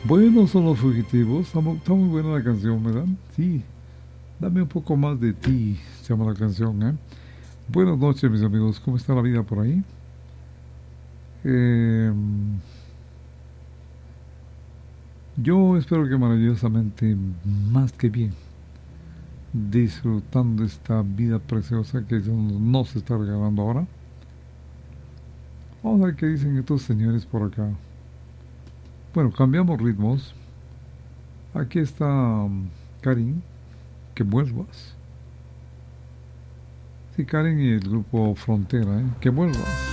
Bueno, son los fugitivos. Está muy buena la canción, ¿verdad? Sí. Dame un poco más de ti, se llama la canción, ¿eh? Buenas noches, mis amigos. ¿Cómo está la vida por ahí? Eh, yo espero que maravillosamente, más que bien, disfrutando esta vida preciosa que nos está regalando ahora. Vamos a ver qué dicen estos señores por acá. Bueno, cambiamos ritmos. Aquí está Karin, que vuelvas. Sí, Karen y el grupo Frontera, ¿eh? Que vuelvas.